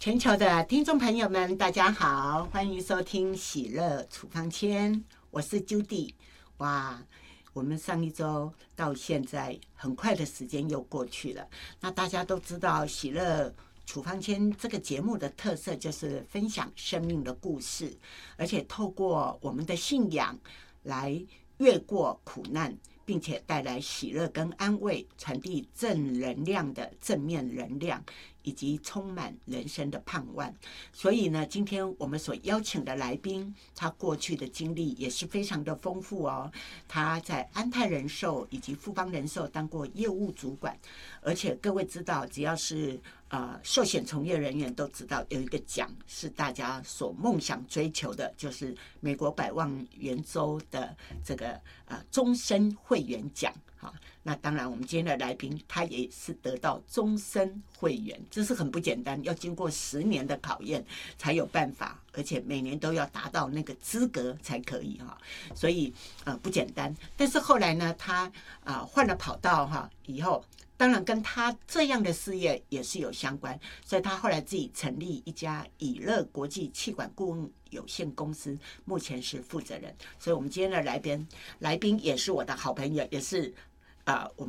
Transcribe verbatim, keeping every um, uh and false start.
全球的听众朋友们，大家好，欢迎收听喜乐处方签，我是 Judy。哇，我们上一周到现在很快的时间又过去了。那大家都知道，喜乐处方签这个节目的特色就是分享生命的故事，而且透过我们的信仰来越过苦难，并且带来喜乐跟安慰，传递正能量的正面能量，以及充满人生的盼望。所以呢，今天我们所邀请的来宾，他过去的经历也是非常的丰富哦。他在安泰人寿以及富邦人寿当过业务主管，而且各位知道，只要是呃寿险从业人员都知道，有一个奖是大家所梦想追求的，就是美国百万元州的这个呃终身会员奖。好，那当然，我们今天的来宾他也是得到终身会员，这是很不简单，要经过十年的考验才有办法，而且每年都要达到那个资格才可以哈，所以呃不简单。但是后来呢，他啊、呃、换了跑道哈，以后当然跟他这样的事业也是有相关，所以他后来自己成立一家以乐国际企管顾问有限公司，目前是负责人。所以我们今天的来宾来宾也是我的好朋友，也是啊、呃、我们。